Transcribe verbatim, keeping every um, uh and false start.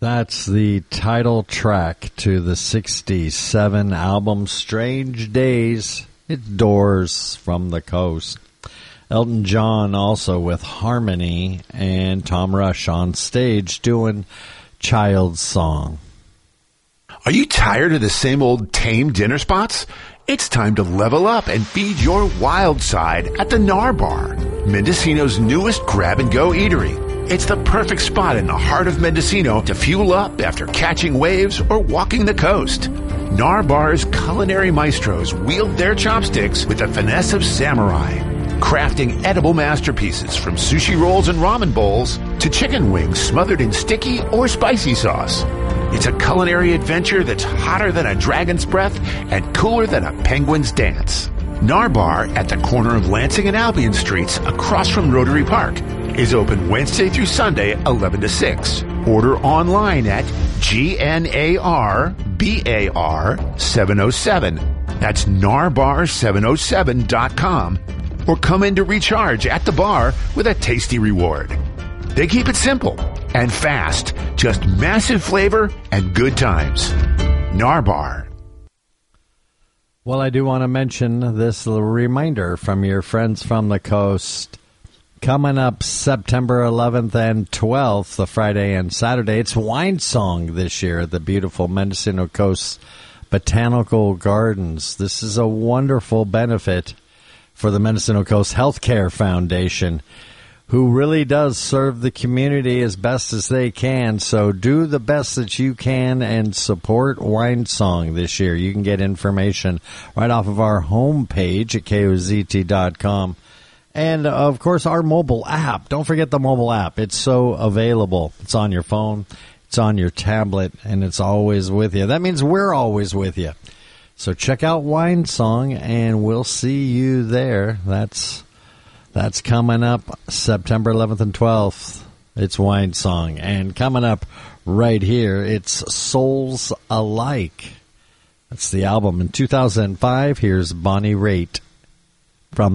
That's the title track to the sixty-seven album Strange Days. It's Doors from the Coast. Elton John also with Harmony, and Tom Rush on stage doing Child's Song. Are you tired of the same old tame dinner spots? It's time to level up and feed your wild side at the Nar Bar, Mendocino's newest grab-and-go eatery. It's the perfect spot in the heart of Mendocino to fuel up after catching waves or walking the coast. Nar Bar's culinary maestros wield their chopsticks with the finesse of samurai, crafting edible masterpieces from sushi rolls and ramen bowls to chicken wings smothered in sticky or spicy sauce. It's a culinary adventure that's hotter than a dragon's breath and cooler than a penguin's dance. Nar Bar at the corner of Lansing and Albion Streets across from Rotary Park is open Wednesday through Sunday, eleven to six. Order online at G N A R B A R seven oh seven. That's narbar seven oh seven dot com. Or come in to recharge at the bar with a tasty reward. They keep it simple and fast, just massive flavor and good times. Nar Bar. Well, I do want to mention this little reminder from your friends from the coast. Coming up September eleventh and twelfth, the Friday and Saturday, it's Wine Song this year at the beautiful Mendocino Coast Botanical Gardens. This is a wonderful benefit for the Mendocino Coast Healthcare Foundation, who really does serve the community as best as they can. So do the best that you can and support Wine Song this year. You can get information right off of our homepage at K O Z T dot com. And, of course, our mobile app. Don't forget the mobile app. It's so available. It's on your phone, it's on your tablet, and it's always with you. That means we're always with you. So check out Wine Song, and we'll see you there. That's that's coming up September eleventh and twelfth. It's Wine Song. And coming up right here, it's Souls Alike. That's the album in two thousand five. Here's Bonnie Raitt.